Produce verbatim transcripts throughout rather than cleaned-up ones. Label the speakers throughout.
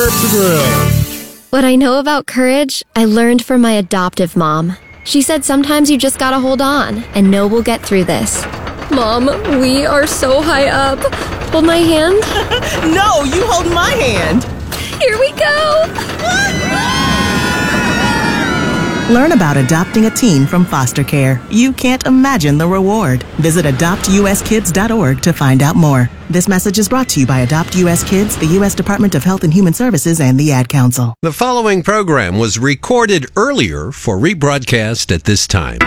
Speaker 1: the Grill.
Speaker 2: What I know about courage, I learned from my adoptive mom. She said sometimes you just gotta hold on and know we'll get through this. Mom, we are so high up. Hold my hand.
Speaker 3: No, you hold my hand.
Speaker 2: Here we go.
Speaker 3: Learn about adopting a teen from foster care. You can't imagine the reward. Visit adopt u s kids dot org to find out more. This message is brought to you by Adopt U S Kids, the U S Department of Health and Human Services, and the Ad Council.
Speaker 4: The following program was recorded earlier for rebroadcast at this time.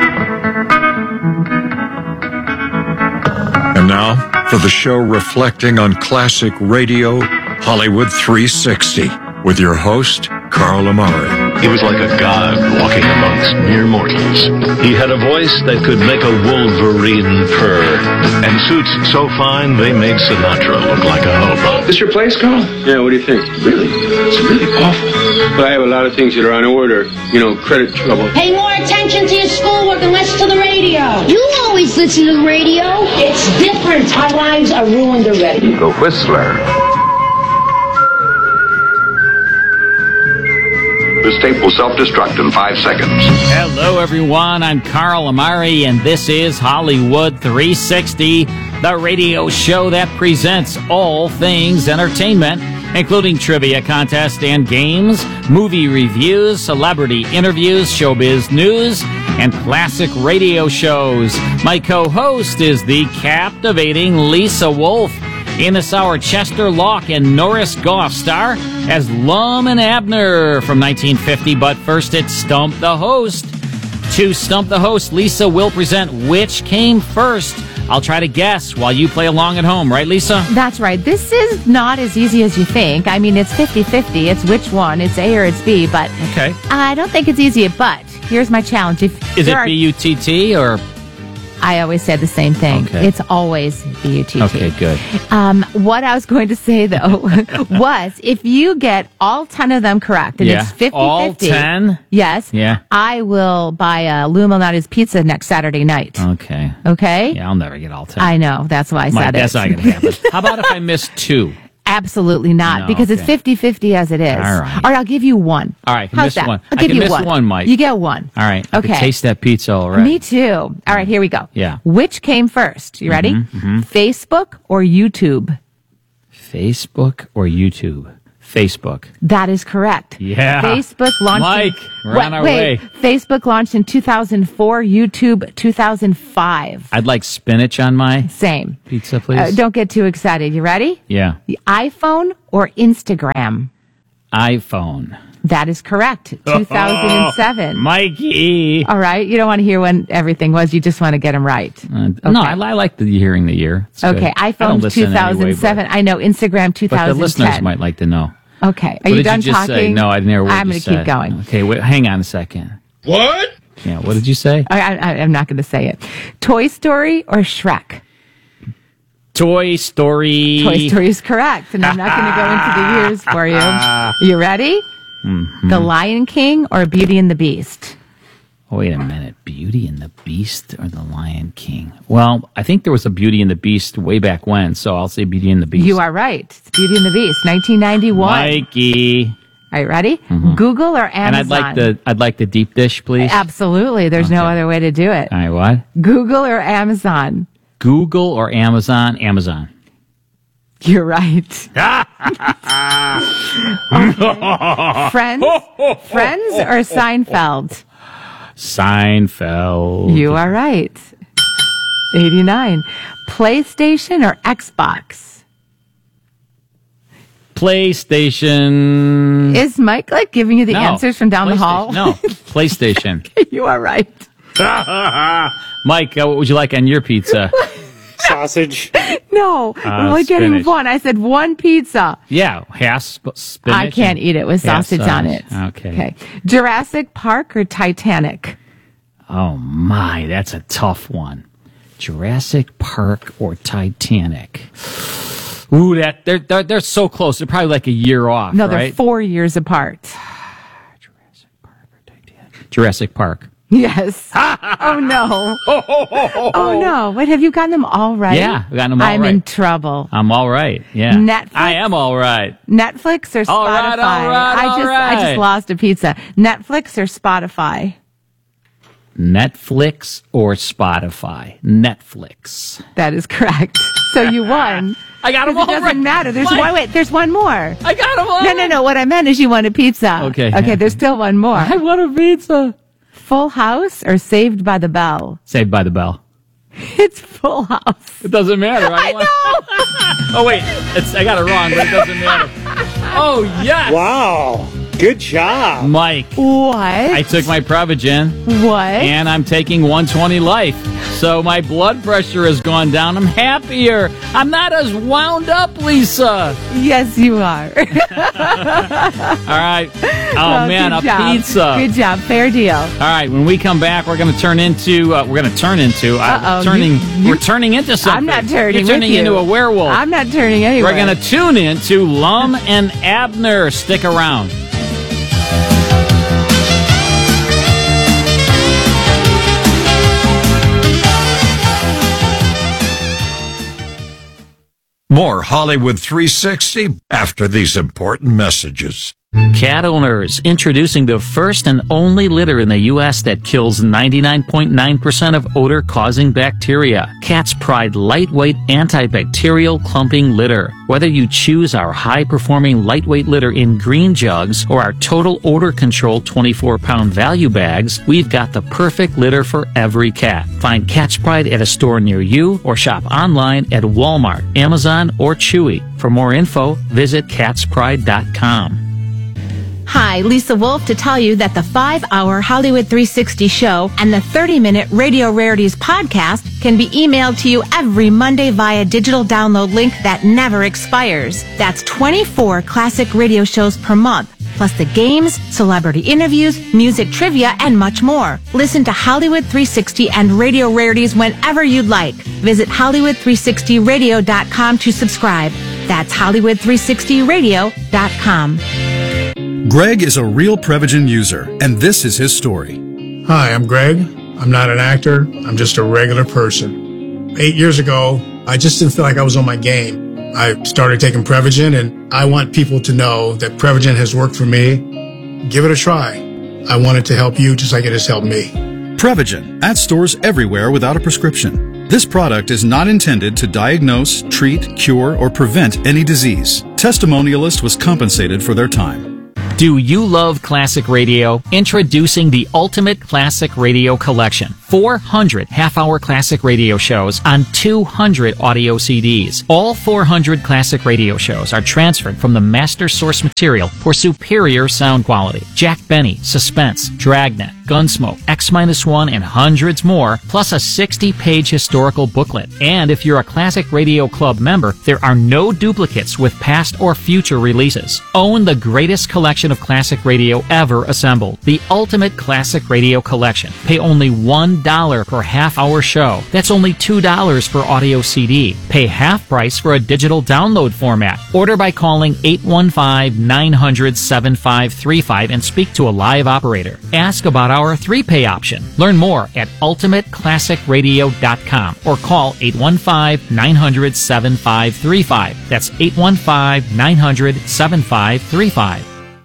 Speaker 5: And now, for the show reflecting on classic radio, Hollywood three sixty, with your host, Carl Amari.
Speaker 6: He was like a god walking amongst mere mortals. He had a voice that could make a wolverine purr, and suits so fine they made Sinatra look like a hobo.
Speaker 7: This your place, Carl? Yeah, what do you think? Really? It's really awful. But I have a lot of things that are on order. You know, credit trouble.
Speaker 8: Pay more attention to your schoolwork and less to the radio. You always listen to the radio. It's different. Our lives are ruined already.
Speaker 7: The Whistler.
Speaker 9: This tape will self-destruct in five seconds.
Speaker 10: Hello, everyone. I'm Carl Amari, and this is Hollywood three sixty, the radio show that presents all things entertainment, including trivia contests and games, movie reviews, celebrity interviews, showbiz news, and classic radio shows. My co-host is the captivating Lisa Wolf. In this hour, Chester Locke and Norris Goff star as Lum and Abner from nineteen fifty. But first, it's Stump the Host. To Stump the Host, Lisa will present Which Came First. I'll try to guess while you play along at home. Right, Lisa?
Speaker 11: That's right. This is not as easy as you think. I mean, it's fifty-fifty. It's which one. It's A or it's B. But
Speaker 10: okay.
Speaker 11: I don't think it's easy. But here's my challenge. If
Speaker 10: Is it B U T T or...
Speaker 11: I always said the same thing.
Speaker 10: Okay.
Speaker 11: It's always B U T T.
Speaker 10: Okay, good.
Speaker 11: Um, what I was going to say, though, was if you get all ten of them correct, and
Speaker 10: yeah.
Speaker 11: it's fifty-fifty.
Speaker 10: All ten?
Speaker 11: Yes.
Speaker 10: Yeah.
Speaker 11: I will buy a Lou Malnati's pizza next Saturday night.
Speaker 10: Okay.
Speaker 11: Okay?
Speaker 10: Yeah, I'll never get all ten.
Speaker 11: I know. That's why I
Speaker 10: My,
Speaker 11: said
Speaker 10: that's
Speaker 11: it.
Speaker 10: not going to happen. How about if I miss two?
Speaker 11: Absolutely not,
Speaker 10: No,
Speaker 11: because
Speaker 10: okay.
Speaker 11: it's fifty-fifty as it is.
Speaker 10: All right.
Speaker 11: All right, I'll give you one.
Speaker 10: All right, I can
Speaker 11: How's
Speaker 10: miss
Speaker 11: that?
Speaker 10: one.
Speaker 11: I'll
Speaker 10: I
Speaker 11: give
Speaker 10: can
Speaker 11: you
Speaker 10: miss
Speaker 11: one.
Speaker 10: one, Mike.
Speaker 11: You get one.
Speaker 10: All right. I
Speaker 11: Okay.
Speaker 10: can taste that pizza already.
Speaker 11: Me too. All right, here we go.
Speaker 10: Yeah.
Speaker 11: Which came first? You ready?
Speaker 10: Mm-hmm, mm-hmm.
Speaker 11: Facebook or YouTube?
Speaker 10: Facebook or YouTube? Facebook.
Speaker 11: That is correct.
Speaker 10: Yeah.
Speaker 11: Facebook launched.
Speaker 10: Mike,
Speaker 11: in,
Speaker 10: we're
Speaker 11: wait,
Speaker 10: on our
Speaker 11: wait.
Speaker 10: way.
Speaker 11: Facebook launched in two thousand four. YouTube two thousand five.
Speaker 10: I'd like spinach on my
Speaker 11: Same.
Speaker 10: pizza, please.
Speaker 11: Uh, don't get too excited. You ready?
Speaker 10: Yeah.
Speaker 11: The iPhone or Instagram?
Speaker 10: iPhone.
Speaker 11: That is correct. two thousand seven.
Speaker 10: Oh, Mikey.
Speaker 11: All right. You don't want to hear when everything was. You just want to get them right.
Speaker 10: Uh,
Speaker 11: Okay.
Speaker 10: No, I, I like the hearing the year. It's
Speaker 11: Okay.
Speaker 10: good. I don't
Speaker 11: iPhone
Speaker 10: listen
Speaker 11: two thousand seven.
Speaker 10: anyway,
Speaker 11: I know. Instagram two
Speaker 10: but, but
Speaker 11: thousand ten.
Speaker 10: the listeners might like to know.
Speaker 11: Okay. Are
Speaker 10: What
Speaker 11: you
Speaker 10: did
Speaker 11: done
Speaker 10: you just
Speaker 11: talking?
Speaker 10: say? No, I didn't hear what
Speaker 11: I'm
Speaker 10: you
Speaker 11: going to
Speaker 10: said.
Speaker 11: keep going.
Speaker 10: Okay, wait, hang on a second.
Speaker 1: What?
Speaker 10: Yeah, what did you say?
Speaker 11: I, I, I'm not going to say it. Toy Story or Shrek?
Speaker 10: Toy Story.
Speaker 11: Toy Story is correct, and I'm not going to go into the years for you. You ready?
Speaker 10: Mm-hmm.
Speaker 11: The Lion King or Beauty and the Beast?
Speaker 10: Oh, wait a minute. Beauty and the Beast or the Lion King? Well, I think there was a Beauty and the Beast way back when, so I'll say Beauty and the Beast.
Speaker 11: You are right. It's Beauty and the Beast, nineteen ninety-one.
Speaker 10: Mikey.
Speaker 11: All right, ready?
Speaker 10: Mm-hmm.
Speaker 11: Google or Amazon?
Speaker 10: And I'd like the I'd like the deep dish, please.
Speaker 11: Absolutely. There's no
Speaker 10: Okay.
Speaker 11: other way to do it.
Speaker 10: All right, what?
Speaker 11: Google or Amazon?
Speaker 10: Google or Amazon? Amazon.
Speaker 11: You're right. Friends? Friends or Seinfeld?
Speaker 10: Seinfeld.
Speaker 11: You are right. eighty-nine. PlayStation or Xbox?
Speaker 10: PlayStation.
Speaker 11: Is Mike like giving you the
Speaker 10: No.
Speaker 11: answers from down the hall?
Speaker 10: No, PlayStation.
Speaker 11: You are right.
Speaker 10: Mike, uh, what would you like on your pizza?
Speaker 1: Sausage.
Speaker 11: No,
Speaker 10: Uh,
Speaker 11: we're only getting
Speaker 10: spinach.
Speaker 11: one. I said one pizza.
Speaker 10: Yeah, half sp- spinach.
Speaker 11: I can't eat it with
Speaker 10: half
Speaker 11: sausage on it.
Speaker 10: Okay.
Speaker 11: Okay. Jurassic Park or Titanic?
Speaker 10: Oh my, that's a tough one. Jurassic Park or Titanic? Ooh, that they're they're, they're so close. They're probably like a year off.
Speaker 11: No,
Speaker 10: right?
Speaker 11: they're four years apart.
Speaker 10: Jurassic Park or Titanic? Jurassic Park.
Speaker 11: Yes. Oh, no. Oh, no. What, have you gotten them all right?
Speaker 10: Yeah, I've gotten them all
Speaker 11: I'm
Speaker 10: right.
Speaker 11: in trouble.
Speaker 10: I'm all right. Yeah.
Speaker 11: Netflix?
Speaker 10: I am all right.
Speaker 11: Netflix or Spotify?
Speaker 10: All right, all right,
Speaker 11: I
Speaker 10: all
Speaker 11: just I
Speaker 10: right.
Speaker 11: just lost a pizza. Netflix or Spotify?
Speaker 10: Netflix or Spotify? Netflix.
Speaker 11: That is correct. So you won.
Speaker 10: I got them
Speaker 11: 'Cause
Speaker 10: all
Speaker 11: It doesn't
Speaker 10: right.
Speaker 11: matter. There's
Speaker 10: What?
Speaker 11: one. Wait, there's one more.
Speaker 10: I got them all
Speaker 11: No, no, no. What I meant is you won a pizza.
Speaker 10: Okay.
Speaker 11: Okay. There's still one more.
Speaker 10: I want a pizza.
Speaker 11: Full House or Saved by the Bell?
Speaker 10: Saved by the Bell.
Speaker 11: It's Full House.
Speaker 10: It doesn't matter.
Speaker 11: I
Speaker 10: want-
Speaker 11: know.
Speaker 10: Oh, wait. It's, I got it wrong, but it doesn't matter. Oh, yes.
Speaker 1: Wow. Good job.
Speaker 10: Mike.
Speaker 11: What?
Speaker 10: I took my Prevagen.
Speaker 11: What?
Speaker 10: And I'm taking one twenty Life. So my blood pressure has gone down. I'm happier. I'm not as wound up, Lisa.
Speaker 11: Yes, you are.
Speaker 10: All right. Oh,
Speaker 11: Well,
Speaker 10: man,
Speaker 11: good
Speaker 10: a
Speaker 11: job.
Speaker 10: pizza.
Speaker 11: Good job. Fair deal.
Speaker 10: All right, when we come back, we're going to turn into, uh, we're going to turn into, uh,
Speaker 11: Uh-oh,
Speaker 10: turning,
Speaker 11: you- you-
Speaker 10: we're turning into something.
Speaker 11: I'm not turning
Speaker 10: You're turning
Speaker 11: with you.
Speaker 10: into a werewolf.
Speaker 11: I'm not turning anywhere.
Speaker 10: We're going to tune in to Lum and Abner. Stick around.
Speaker 5: More Hollywood three sixty after these important messages.
Speaker 10: Cat owners, introducing the first and only litter in the U S that kills ninety-nine point nine percent of odor-causing bacteria. Cat's Pride lightweight antibacterial clumping litter. Whether you choose our high-performing lightweight litter in green jugs or our total odor control twenty-four pound value bags, we've got the perfect litter for every cat. Find Cat's Pride at a store near you or shop online at Walmart, Amazon, or Chewy. For more info, visit cats pride dot com.
Speaker 11: Hi, Lisa Wolf to tell you that the five-hour Hollywood three sixty show and the thirty-minute Radio Rarities podcast can be emailed to you every Monday via digital download link that never expires. That's twenty-four classic radio shows per month, plus the games, celebrity interviews, music trivia, and much more. Listen to Hollywood three sixty and Radio Rarities whenever you'd like. Visit Hollywood three sixty radio dot com to subscribe. That's Hollywood three sixty radio dot com.
Speaker 12: Greg is a real Prevagen user, and this is his story.
Speaker 13: Hi, I'm Greg. I'm not an actor. I'm just a regular person. Eight years ago, I just didn't feel like I was on my game. I started taking Prevagen, and I want people to know that Prevagen has worked for me. Give it a try. I want it to help you just like it has helped me.
Speaker 12: Prevagen, at stores everywhere without a prescription. This product is not intended to diagnose, treat, cure, or prevent any disease. Testimonialist was compensated for their time.
Speaker 10: Do you love classic radio? Introducing the Ultimate Classic Radio Collection. four hundred half-hour classic radio shows on two hundred audio C Ds. All four hundred classic radio shows are transferred from the master source material for superior sound quality. Jack Benny, Suspense, Dragnet, Gunsmoke, X one, and hundreds more, plus a sixty-page historical booklet. And if you're a Classic Radio Club member, there are no duplicates with past or future releases. Own the greatest collection of classic radio ever assembled. The Ultimate Classic Radio Collection. Pay only one dollar per half-hour show. That's only two dollars for audio C D. Pay half price for a digital download format. Order by calling eight one five, nine hundred, seven five three five and speak to a live operator. Ask about our three-pay option. Learn more at ultimate classic radio dot com or call eight one five, nine hundred, seven five three five. That's eight one five, nine hundred, seven five three five.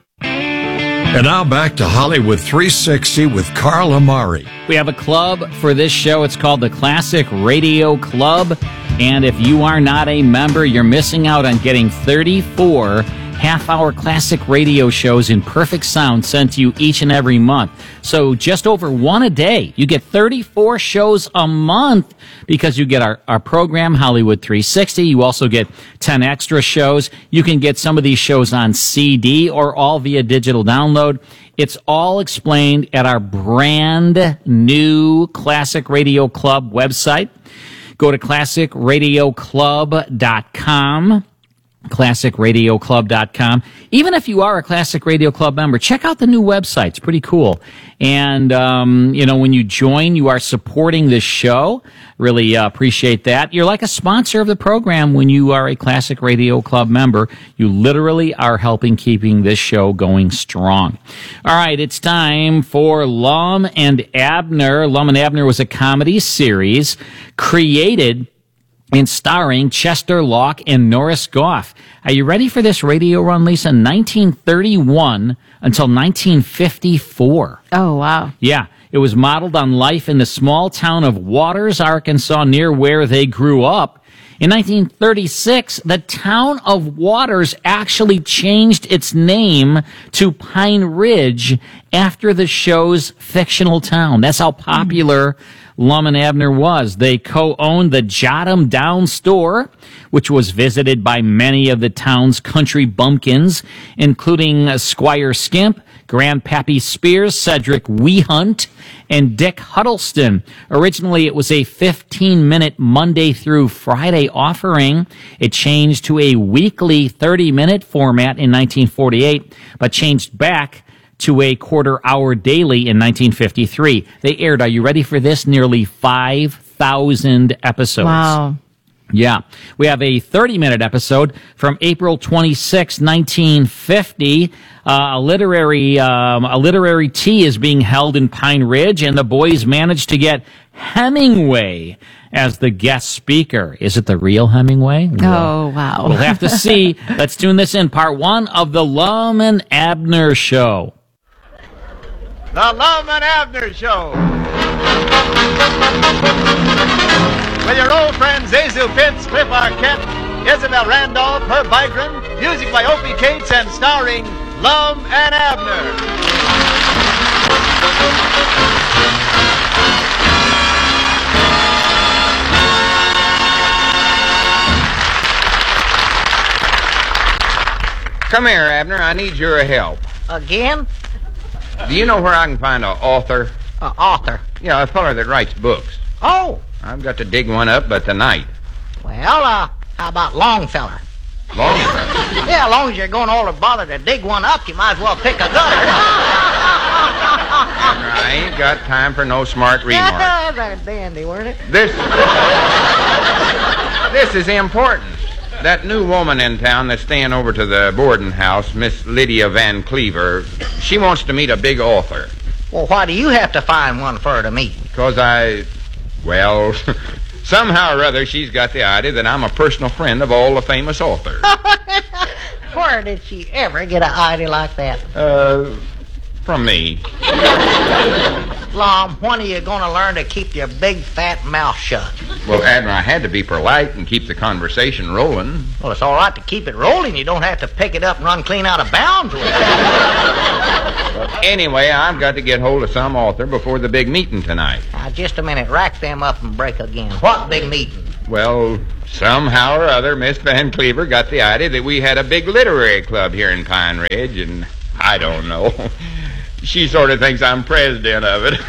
Speaker 5: And now back to Hollywood three sixty with Carl Amari.
Speaker 10: We have a club for this show. It's called the Classic Radio Club. And if you are not a member, you're missing out on getting thirty-four half-hour classic radio shows in perfect sound sent to you each and every month. So just over one a day. You get thirty-four shows a month because you get our, our program, Hollywood three sixty. You also get ten extra shows. You can get some of these shows on C D or all via digital download. It's all explained at our brand new Classic Radio Club website. Go to classic radio club dot com. classic radio club dot com. Even if you are a Classic Radio Club member, check out the new website. It's pretty cool. And, um, you know, when you join, you are supporting this show. Really uh, appreciate that. You're like a sponsor of the program when you are a Classic Radio Club member. You literally are helping keeping this show going strong. All right, it's time for Lum and Abner. Lum and Abner was a comedy series created and starring Chester Locke and Norris Goff. Are you ready for this radio run, Lisa? nineteen thirty-one until nineteen fifty-four.
Speaker 11: Oh, wow.
Speaker 10: Yeah, it was modeled on life in the small town of Waters, Arkansas, near where they grew up. In nineteen thirty-six, the town of Waters actually changed its name to Pine Ridge after the show's fictional town. That's how popular Lum and Abner was. They co-owned the Jot 'em Down store, which was visited by many of the town's country bumpkins, including Squire Skimp, Grandpappy Spears, Cedric Wehunt, and Dick Huddleston. Originally, it was a fifteen-minute Monday through Friday offering. It changed to a weekly thirty-minute format in nineteen forty-eight, but changed back to a quarter-hour daily in nineteen fifty-three. They aired, are you ready for this, nearly five thousand episodes.
Speaker 11: Wow.
Speaker 10: Yeah. We have a thirty-minute episode from April twenty-sixth, nineteen fifty. Uh, a literary um, a literary tea is being held in Pine Ridge, and the boys managed to get Hemingway as the guest speaker. Is it the real Hemingway?
Speaker 11: Oh, wow.
Speaker 10: We'll have to see. Let's tune this in. Part one of the Lum and Abner Show.
Speaker 14: The Lum and Abner Show. With your old friends Zazu Pitts, Cliff Arquette, Isabel Randolph, Herb Vigran, music by Opie Cates, and starring Lum and Abner.
Speaker 15: Come here, Abner. I need your help.
Speaker 16: Again?
Speaker 15: Do you know where I can find an author?
Speaker 16: Uh, author?
Speaker 15: Yeah, a feller that writes books.
Speaker 16: Oh.
Speaker 15: I've got to dig one up by tonight.
Speaker 16: Well, uh, how about Longfellow?
Speaker 15: Longfellow?
Speaker 16: Yeah, as long as you're going all the bother to dig one up, you might as well pick a gutter.
Speaker 15: Abner, I ain't got time for no smart remarks.
Speaker 16: That's dandy, weren't it?
Speaker 15: This... this is important. That new woman in town that's staying over to the boarding house, Miss Lydia Van Cleaver, she wants to meet a big author.
Speaker 16: Well, why do you have to find one for her to meet?
Speaker 15: Because I... Well, somehow or other, she's got the idea that I'm a personal friend of all the famous authors.
Speaker 16: Where did she ever get an idea like that?
Speaker 15: Uh, from me.
Speaker 16: Lum, when are you going to learn to keep your big, fat mouth shut?
Speaker 15: Well, Abner, I had to be polite and keep the conversation rolling.
Speaker 16: Well, it's all right to keep it rolling. You don't have to pick it up and run clean out of bounds with it.
Speaker 15: Anyway, I've got to get hold of some author before the big meeting tonight.
Speaker 16: Now, just a minute. Rack them up and break again. What big meeting?
Speaker 15: Well, somehow or other, Miss Van Cleaver got the idea that we had a big literary club here in Pine Ridge, and I don't know. She sort of thinks I'm president of it.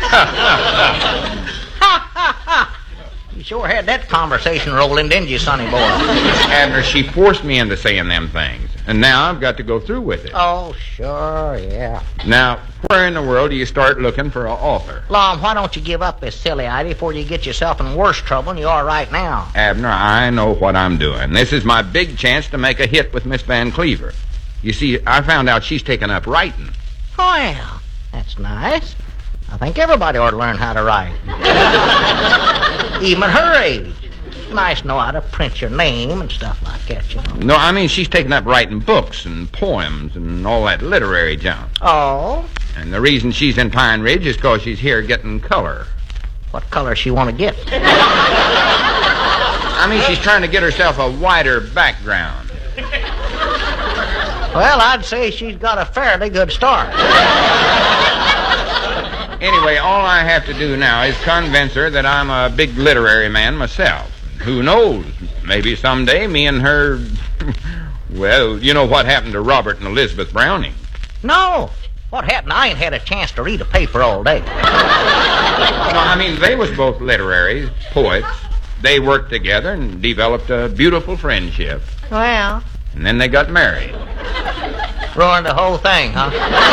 Speaker 16: You sure had that conversation rolling, didn't you, sonny boy?
Speaker 15: Abner, she forced me into saying them things, and now I've got to go through with it.
Speaker 16: Oh, sure, yeah.
Speaker 15: Now, where in the world do you start looking for an author?
Speaker 16: Lum, why don't you give up this silly idea before you get yourself in worse trouble than you are right now?
Speaker 15: Abner, I know what I'm doing. This is my big chance to make a hit with Miss Van Cleaver. You see, I found out she's taken up writing.
Speaker 16: Well, that's nice. I think everybody ought to learn how to write. Even at her age. Nice to know how to print your name and stuff like that, you know.
Speaker 15: No, I mean she's taken up writing books and poems and all that literary junk.
Speaker 16: Oh?
Speaker 15: And the reason she's in Pine Ridge is because she's here getting color.
Speaker 16: What color she want to get?
Speaker 15: I mean, she's trying to get herself a wider background.
Speaker 16: Well, I'd say she's got a fairly good start.
Speaker 15: Anyway, all I have to do now is convince her that I'm a big literary man myself. Who knows? Maybe someday me and her... Well, you know what happened to Robert and Elizabeth Browning.
Speaker 16: No. What happened? I ain't had a chance to read a paper all day.
Speaker 15: No, I mean, they was both literary poets. They worked together and developed a beautiful friendship.
Speaker 16: Well,
Speaker 15: And then they got married.
Speaker 16: Ruined the whole thing, huh?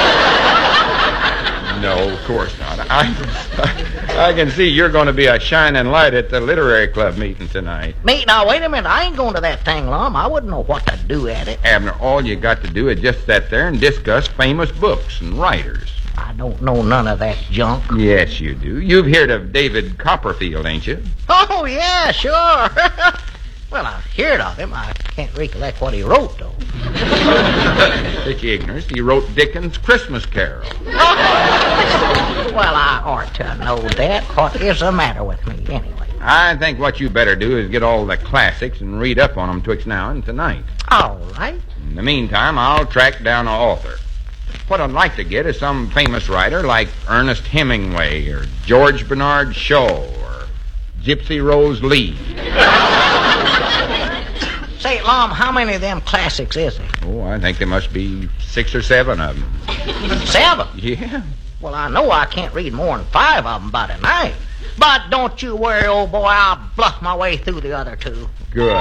Speaker 15: No, of course not. I, I can see you're going to be a shining light at the literary club meeting tonight.
Speaker 16: Me? Now, wait a minute. I ain't going to that thing, Lum. I wouldn't know what to do at it.
Speaker 15: Abner, all you got to do is just sit there and discuss famous books and writers.
Speaker 16: I don't know none of that junk.
Speaker 15: Yes, you do. You've heard of David Copperfield, ain't you?
Speaker 16: Oh, yeah, sure. Well, I've heard of him. I can't recollect what he wrote, though.
Speaker 15: Such ignorance. He wrote Dickens' Christmas Carol.
Speaker 16: Well, I ought to know that. What is the matter with me, anyway?
Speaker 15: I think what you better do is get all the classics and read up on them twixt now and tonight.
Speaker 16: All right.
Speaker 15: In the meantime, I'll track down an author. What I'd like to get is some famous writer like Ernest Hemingway or George Bernard Shaw or Gypsy Rose Lee.
Speaker 16: Say, Lum, how many of them classics is there?
Speaker 15: Oh, I think there must be six or seven of them.
Speaker 16: Seven?
Speaker 15: Yeah.
Speaker 16: Well, I know I can't read more than five of them by tonight. But don't you worry, old boy. I'll bluff my way through the other two.
Speaker 15: Good.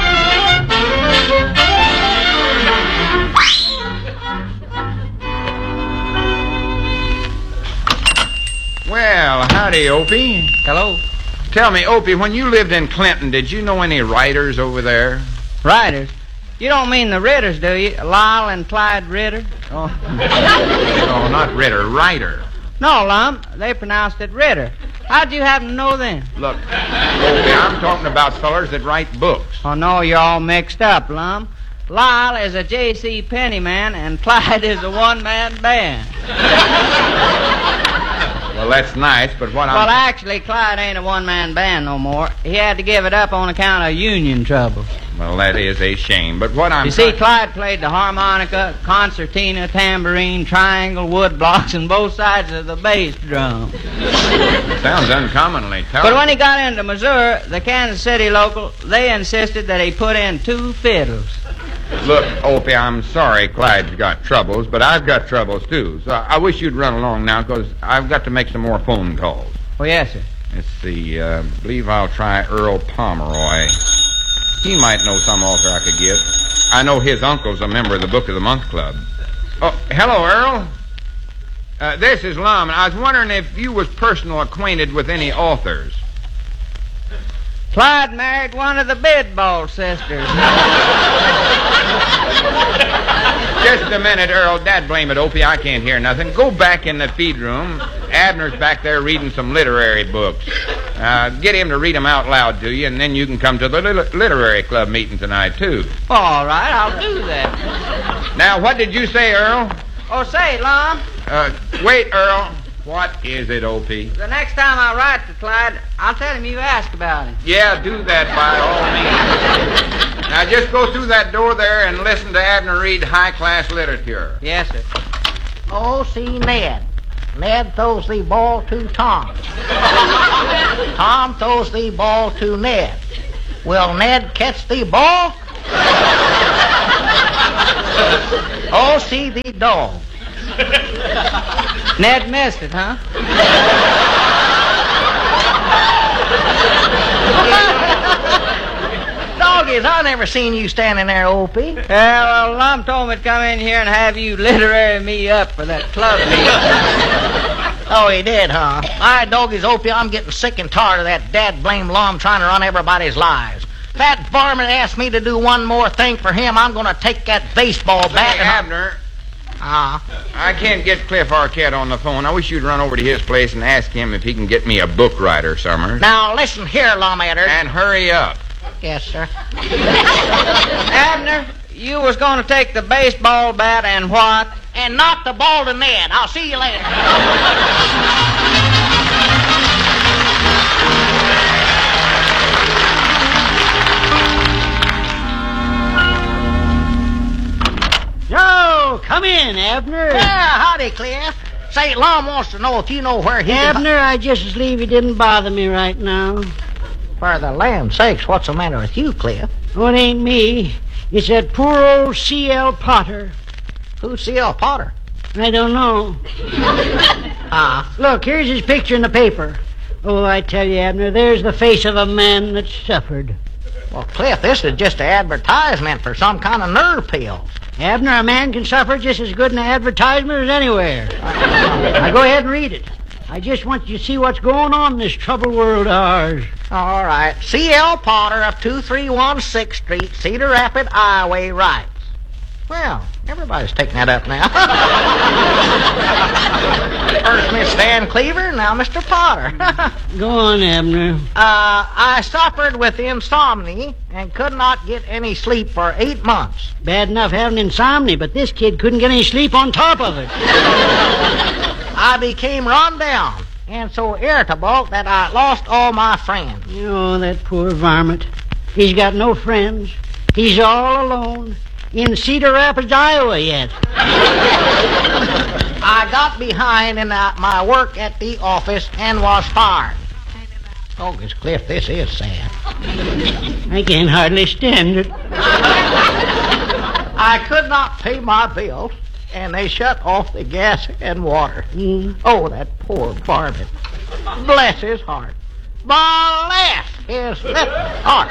Speaker 15: Well, howdy, Opie.
Speaker 17: Hello.
Speaker 15: Tell me, Opie, when you lived in Clinton, did you know any writers over there?
Speaker 17: Writers? You don't mean the Ritters, do you? Lyle and Clyde Ritter?
Speaker 15: Oh. No, not Ritter, Writer.
Speaker 17: No, Lum. They pronounced it Ritter. How'd you happen to know them?
Speaker 15: Look, Opie, I'm talking about fellers that write books.
Speaker 17: Oh, no, you're all mixed up, Lum. Lyle is a J C. Penney man, and Clyde is a one-man band.
Speaker 15: Well, that's nice, but what I'm...
Speaker 17: Well, actually, Clyde ain't a one-man band no more. He had to give it up on account of union troubles.
Speaker 15: Well, that is a shame, but what I'm...
Speaker 17: You see, Clyde played the harmonica, concertina, tambourine, triangle, wood blocks, and both sides of the bass drum.
Speaker 15: Sounds uncommonly tough.
Speaker 17: But when he got into Missouri, the Kansas City local, they insisted that he put in two fiddles.
Speaker 15: Look, Opie, I'm sorry Clyde's got troubles, but I've got troubles, too. So I wish you'd run along now, because I've got to make some more phone calls.
Speaker 17: Oh, yes, sir.
Speaker 15: Let's see. I uh, believe I'll try Earl Pomeroy. He might know some author I could get. I know his uncle's a member of the Book of the Month Club. Oh, hello, Earl. Uh, this is Lum, and I was wondering if you was personal acquainted with any authors.
Speaker 17: Clyde married one of the Bidball sisters.
Speaker 15: Just a minute, Earl. Dad blame it, Opie. I can't hear nothing. Go back in the feed room. Abner's back there reading some literary books. Uh, get him to read them out loud to you, and then you can come to the li- literary club meeting tonight, too.
Speaker 17: All right, I'll do that.
Speaker 15: Now, what did you say, Earl?
Speaker 17: Oh, say, Lum.
Speaker 15: Uh, wait, Earl. What is it, O P?
Speaker 17: The next time I write to Clyde, I'll tell him you asked about him.
Speaker 15: Yeah, do that by all means. Now just go through that door there and listen to Abner read high-class literature.
Speaker 17: Yes, sir.
Speaker 16: Oh, see, Ned. Ned throws the ball to Tom. Tom throws the ball to Ned. Will Ned catch the ball? Oh, see the dog.
Speaker 17: Ned missed it, huh?
Speaker 16: Doggies, I never seen you standing there, O P.
Speaker 17: Yeah, well, Lum told me to come in here and have you literary me up for that club meeting.
Speaker 16: Oh, he did, huh? All right, doggies, O P, I'm getting sick and tired of that dad-blame Lum trying to run everybody's lives. If that varmint asked me to do one more thing for him, I'm going to take that baseball bat
Speaker 15: Say,
Speaker 16: and...
Speaker 15: Abner...
Speaker 16: Ah. Uh,
Speaker 15: I can't get Cliff Arquette on the phone. I wish you'd run over to his place and ask him if he can get me a book writer, Summers.
Speaker 16: Now, listen here, Lawmatter.
Speaker 15: And hurry up.
Speaker 16: Yes, sir.
Speaker 17: Abner, you was going to take the baseball bat and what?
Speaker 16: And knock the ball to Ned. I'll see you later.
Speaker 18: Yo, come in, Abner.
Speaker 16: Yeah, howdy, Cliff. Say, Lum wants to know if you know where he...
Speaker 18: Abner, can... I just as leave you didn't bother me right now.
Speaker 16: For the land's sakes, what's the matter with you, Cliff?
Speaker 18: Oh, it ain't me. It's that poor old C L Potter.
Speaker 16: Who's C L Potter?
Speaker 18: I don't know.
Speaker 16: Ah.
Speaker 18: uh. Look, here's his picture in the paper. Oh, I tell you, Abner, there's the face of a man that suffered.
Speaker 16: Well, Cliff, this is just an advertisement for some kind of nerve pills.
Speaker 18: Abner, a man can suffer just as good in an advertisement as anywhere. Now go ahead and read it. I just want you to see what's going on in this troubled world of ours.
Speaker 16: All right. C L. Potter of two three one sixth Street, Cedar Rapids, Iowa, writes. Well, everybody's taking that up now. First Miss Van Cleaver, now Mister Potter.
Speaker 18: Go on, Abner.
Speaker 16: Uh, I suffered with insomnia and could not get any sleep for eight months.
Speaker 18: Bad enough having insomnia, but this kid couldn't get any sleep on top of it.
Speaker 16: I became run down and so irritable that I lost all my friends.
Speaker 18: Oh, that poor varmint. He's got no friends. He's all alone. In Cedar Rapids, Iowa yet.
Speaker 16: I got behind in uh, my work at the office and was fired. Oh, Miss Cliff, this is sad.
Speaker 18: I can hardly stand it.
Speaker 16: I could not pay my bills, and they shut off the gas and water.
Speaker 18: Mm.
Speaker 16: Oh, that poor varmint. Bless his heart. Bless his little heart.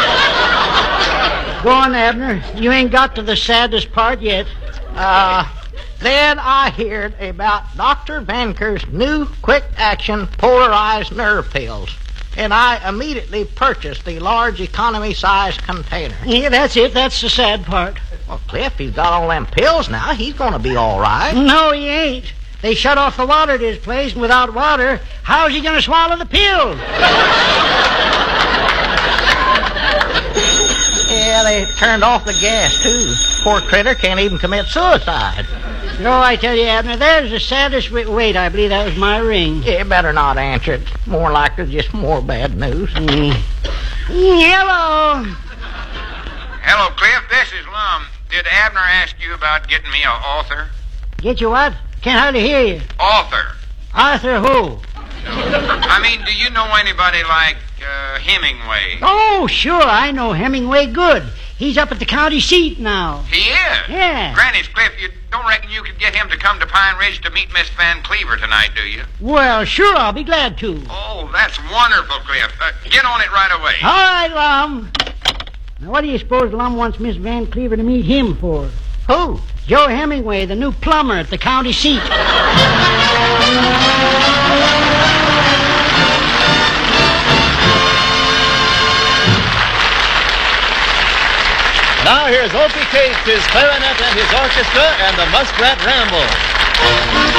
Speaker 18: Go on, Abner. You ain't got to the saddest part yet.
Speaker 16: Uh, then I heard about Doctor Vanker's new quick-action polarized nerve pills, and I immediately purchased the large economy-sized container.
Speaker 18: Yeah, that's it. That's the sad part.
Speaker 16: Well, Cliff, he's got all them pills now. He's going to be all right.
Speaker 18: No, he ain't. They shut off the water at his place, and without water, how's he going to swallow the pills?
Speaker 16: Yeah, they turned off the gas, too. Poor critter can't even commit suicide.
Speaker 18: No, I tell you, Abner, there's the saddest... Ri- Wait, I believe that was my ring.
Speaker 16: Yeah, better not answer it. More likely just more bad news.
Speaker 18: Mm. Hello.
Speaker 15: Hello, Cliff. This is Lum. Did Abner ask you about getting me an author?
Speaker 18: Get you what? Can't hardly hear you.
Speaker 15: Author.
Speaker 18: Arthur who?
Speaker 15: I mean, do you know anybody like uh, Hemingway?
Speaker 18: Oh, sure, I know Hemingway good. He's up at the county seat now.
Speaker 15: He is?
Speaker 18: Yeah.
Speaker 15: Granny's Cliff, you don't reckon you could get him to come to Pine Ridge to meet Miss Van Cleaver tonight, do you?
Speaker 18: Well, sure, I'll be glad to.
Speaker 15: Oh, that's wonderful, Cliff. Uh, get on it right away.
Speaker 18: All right, Lum. Now, what do you suppose Lum wants Miss Van Cleaver to meet him for?
Speaker 16: Who?
Speaker 18: Joe Hemingway, the new plumber at the county seat.
Speaker 14: Now here's Opie Cates, his clarinet and his orchestra, and the Muskrat Ramble.